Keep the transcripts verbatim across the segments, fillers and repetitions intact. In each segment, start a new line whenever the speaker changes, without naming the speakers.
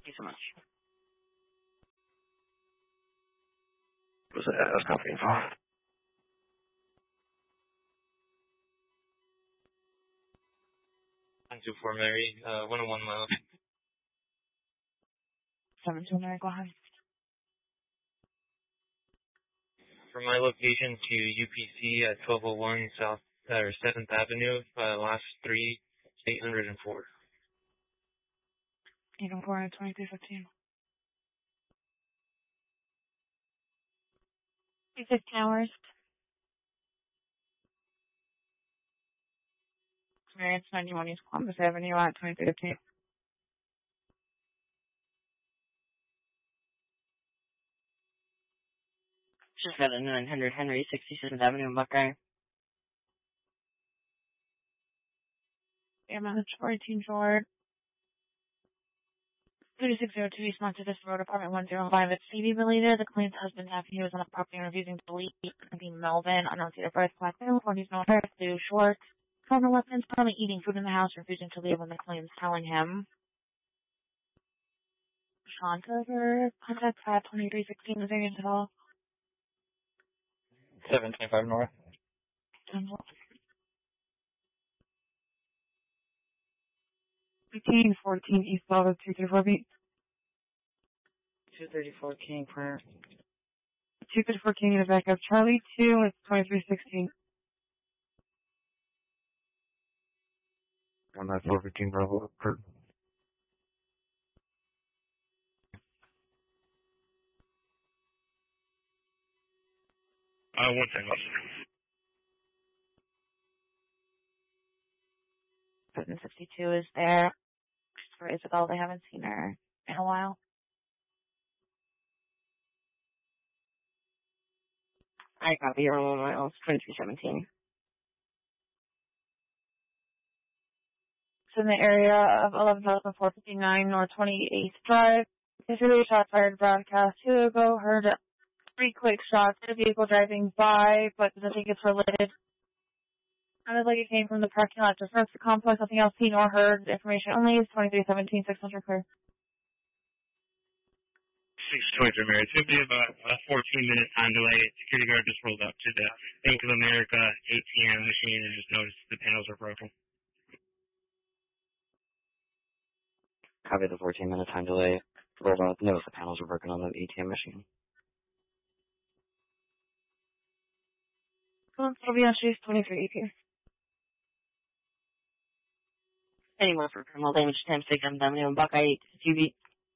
Thank you so much.
Was it uh, company info?
one two four Mary, uh, one oh one mile.
seven two Mary, go ahead.
From my location to U P C at twelve oh one South, or seventh Avenue, uh, last three, eight hundred four.
eight oh four, twenty-three fifteen. Six hours. Experience ninety-one East Columbus Avenue at twenty-three fifteen.
Just got a nine hundred Henry, sixty-seventh Avenue in Buckeye.
Yeah, man, fourteen Short. thirty-six oh two East Montezuma Road, apartment one oh five. It's C B related. The claimant's husband, half he was on the property and refusing to leave. Being Melvin, unknown to the birth, black male, forties, no hair, blue shorts. Found no weapons, probably eating food in the house, refusing to leave when the claimant's telling him. Shanta, her contact at twenty-three sixteen, is there anything at all?
seven twenty-five North.
fifteen fourteen East Lava, two thirty-four B.
two thirty-four King Prayer.
two thirty-four King in the back of Charlie two, it's twenty-three sixteen.
On that four fifteen Bravo, Kurt.
Uh, one second.
seven fifty-two is there. For Isabel, they haven't seen her in a while.
I copy your own miles, twenty-three seventeen.
It's in the area of eleven thousand four hundred fifty-nine North twenty-eighth Drive. There's really shot fired broadcast. Two ago heard three quick shots. A vehicle driving by, but doesn't think it's related. Sounded like it came from the parking lot just next to the complex. Nothing else seen or heard. Information only is twenty-three seventeen, six hundred clear.
six twenty-three Mary. It's going to be about a fourteen minute time delay. Security guard just rolled up to the Bank of America A T M machine and just noticed the panels are broken.
Copy the fourteen minute time delay. Rolled up, noticed the panels were broken on the A T M machine.
It'll be on Street twenty-three here.
Any more for criminal damage, ten six seventh Avenue in Buckeye, eight T V.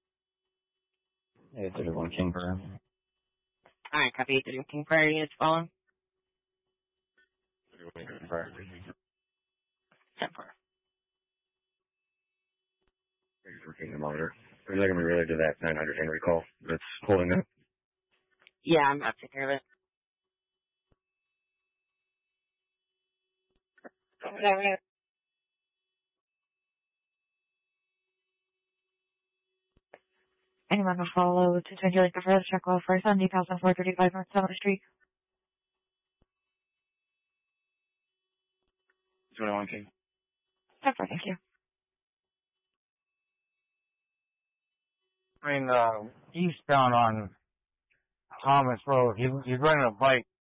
eight thirty-one King Prairie.
Alright, copy eight thirty-one King Prairie, it's following.
thirty-one King Prairie.
ten four.
Thanks for King the monitor. Are you looking to relate to that nine hundred Henry call that's holding up?
Yeah, I'm about to take care of it.
Whatever. Anyone will follow to send you like the further check off for seventy thousand four hundred thirty-five North Summer Street.
twenty-one King.
That's right, thank you.
I mean, uh, eastbound on Thomas Road, he, he's running a bike